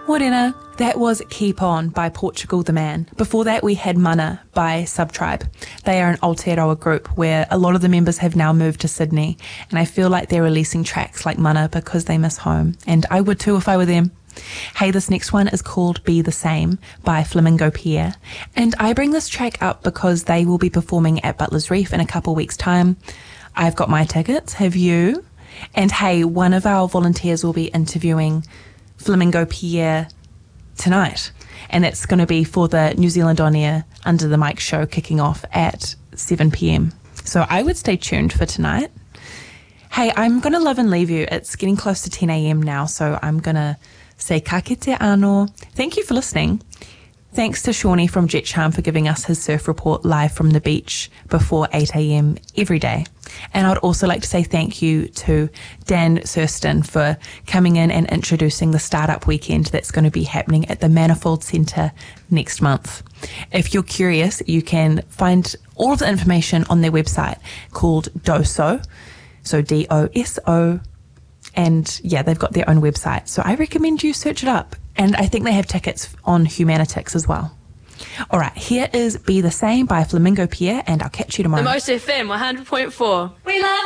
Morena, that was Keep On by Portugal the Man. Before that we had Mana by Subtribe. They are an Aotearoa group where a lot of the members have now moved to Sydney, and I feel like they're releasing tracks like Mana because they miss home, and I would too if I were them. Hey, this next one is called Be the Same by Flamingo Pierre, and I bring this track up because they will be performing at Butler's Reef in a couple weeks' time. I've got my tickets, have you? And hey, one of our volunteers will be interviewing Flamingo Pierre tonight, and it's going to be for the New Zealand On Air Under the Mic show kicking off at 7 p.m. So I would stay tuned for tonight. Hey, I'm going to love and leave you. It's getting close to 10 a.m. now, so I'm going to say ka kite anō. Thank you for listening. Thanks to Shawnee from Jet Charm for giving us his surf report live from the beach before 8 a.m. every day. And I'd also like to say thank you to Dan Thurston for coming in and introducing the startup weekend that's going to be happening at the Manifold Centre next month. If you're curious, you can find all of the information on their website called Doso, so D-O-S-O, and yeah, they've got their own website. So I recommend you search it up. And I think they have tickets on Humanitix as well. All right, here is Be the Same by Flamingo Pierre, and I'll catch you tomorrow. The Most FM 100.4. We love